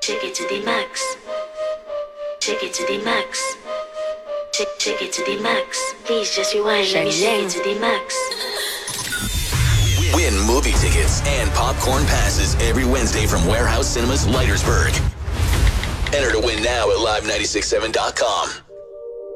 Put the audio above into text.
Take it to the max. Take it to the max. Take it to the max. Please just rewind. Let me take it to the max. Win movie tickets and popcorn passes every Wednesday from Warehouse Cinemas, Leitersburg. Enter to win now at live967.com.